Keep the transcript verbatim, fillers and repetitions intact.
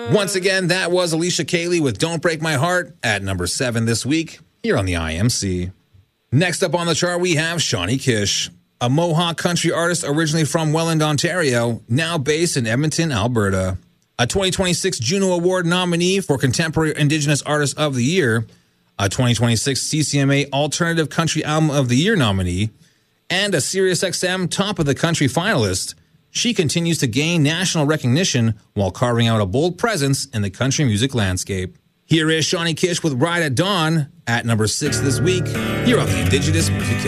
Once again, that was Alicia Cayley with Don't Break My Heart at number seven this week here on the I M C. Next up on the chart, we have Shawnee Kish, a Mohawk country artist originally from Welland, Ontario, now based in Edmonton, Alberta. A twenty twenty-six Juno Award nominee for Contemporary Indigenous Artist of the Year, a twenty twenty-six C C M A Alternative Country Album of the Year nominee, and a SiriusXM Top of the Country finalist, she continues to gain national recognition while carving out a bold presence in the country music landscape. Here is Shawnee Kish with Ride at Dawn at number six this week here on the Indigenous Music Hit.